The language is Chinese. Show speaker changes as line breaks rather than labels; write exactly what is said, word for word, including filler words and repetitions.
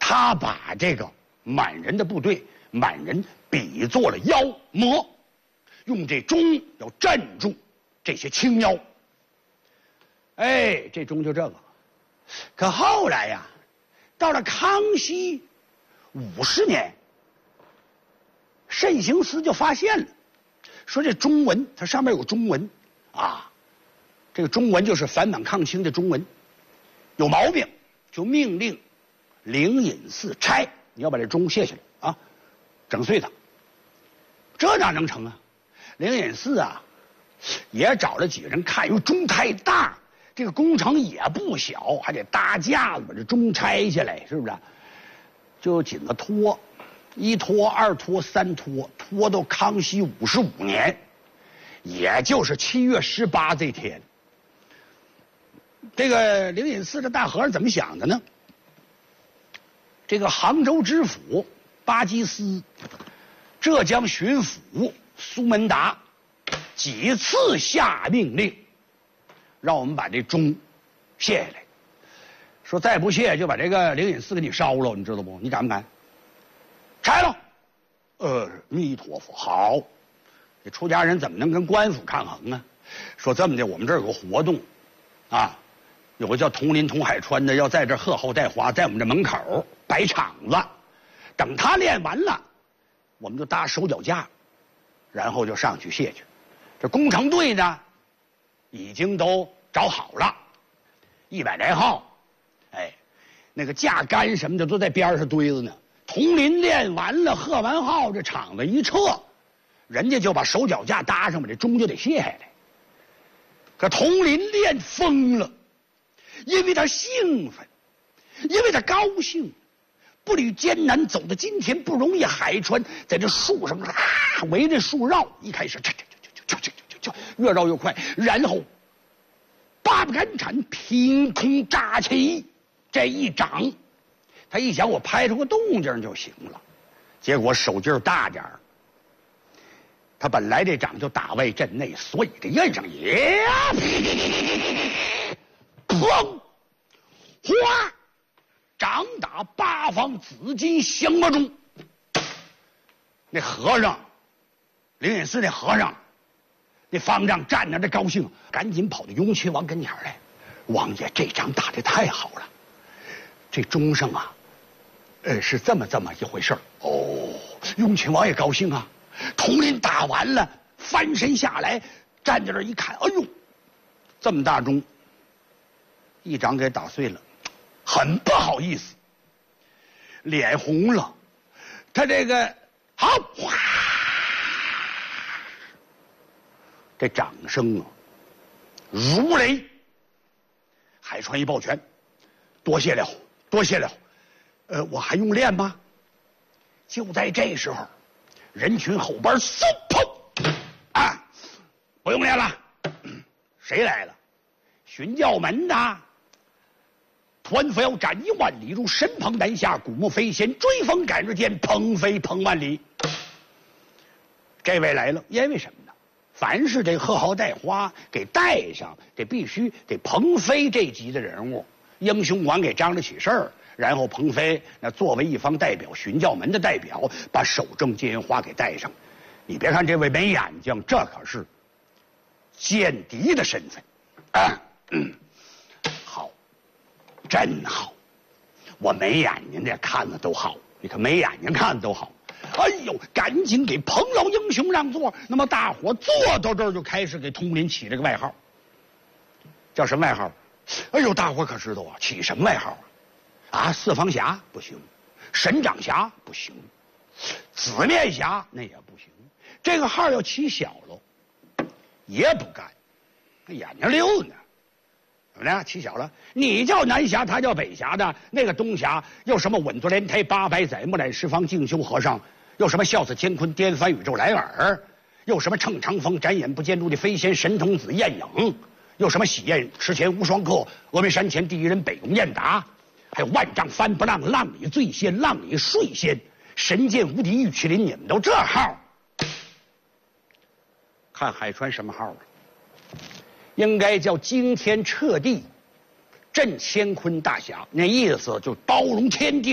他把这个满人的部队，满人比作了妖魔，用这钟要镇住这些青妖。哎，这钟就这个。可后来呀，到了康熙五十年，慎刑司就发现了，说这钟文它上面有钟文啊，这个钟文就是反满抗清的钟文，有毛病，就命令灵隐寺拆，你要把这钟卸下来啊，整碎它。这哪能成啊？灵隐寺啊，也找了几个人看，因为钟太大，这个工程也不小，还得搭架子把这钟拆下来，是不是？就紧着拖，一拖二拖三拖，拖到康熙五十五年，也就是七月十八这天。这个灵隐寺的大和尚怎么想的呢？这个杭州知府巴基斯、浙江巡抚苏门答几次下命令，让我们把这钟卸下来，说再不卸就把这个灵隐寺给你烧了，你知道不？你敢不敢？拆了。呃，弥陀佛，好。这出家人怎么能跟官府抗衡啊？说这么的，我们这儿有个活动，啊，有个叫佟林佟海川的，要在这贺后代花，在我们这门口摆场子，等他练完了，我们就搭手脚架，然后就上去卸去。这工程队呢，已经都找好了，一百来号，哎，那个架杆什么的都在边上堆着呢。佟林练完了，贺完号，这场子一撤，人家就把手脚架搭上，把这钟就得卸下来。可佟林练疯了，因为他兴奋，因为他高兴，步履艰难走到今天不容易。海川在这树上啊围着树绕，一开始就就就就就就越绕越快，然后八百杆铲凭空扎起，这一掌，他一想我拍出个动静就行了，结果手劲儿大点儿，他本来这掌就打外阵内，所以这印上也砰哗，掌打八方紫金降魔钟。那和尚，灵隐寺那和尚，那方丈站那这高兴，赶紧跑到雍亲王跟前来，王爷这掌打得太好了，这钟上啊，呃是这么这么一回事哦。雍亲王也高兴啊，佟林打完了，翻身下来，站在这一看，哎呦，这么大钟，一掌给打碎了，很不好意思，脸红了。他这个好，哗，这掌声啊如雷。海川一抱拳，多谢了，多谢了。呃，我还用练吗？就在这时候，人群后边嗖砰啊，不用练了。谁来了？巡教门的。团飞斩一万里，如神鹏南下，古木飞仙，追风赶日间，鹏飞鹏万里。这位来了，因为什么呢？凡是这贺号带花给带上，这必须得鹏飞这级的人物，英雄馆给张了起事儿，然后鹏飞那作为一方代表，巡教门的代表，把守正接烟花给带上。你别看这位没眼睛，这可是间谍的身份啊！嗯，好，真好。我没眼睛的看着都好，你看没眼睛看着都好。哎呦，赶紧给彭老英雄让座。那么大伙坐到这儿就开始给佟林起这个外号，叫什么外号？哎呦，大伙可知道啊，起什么外号啊？啊，四方侠不行，神掌侠不行，紫面侠那也不行。这个号要起小了，也不干，眼睛溜呢。怎么着？起小了，你叫南侠，他叫北侠的。那个东侠又什么稳坐莲台八百载，木兰十方静修和尚，又什么笑死乾坤颠翻宇宙来尔，又什么乘长风展眼不见路的飞仙神童子燕影，又什么喜宴池前无双客，峨眉山前第一人北宫燕达，还有万丈翻不浪，浪里醉仙，浪里睡仙，神剑无敌玉麒麟，你们都这号。看海川什么号啊？应该叫惊天彻地震乾坤大侠，那意思就包容天地。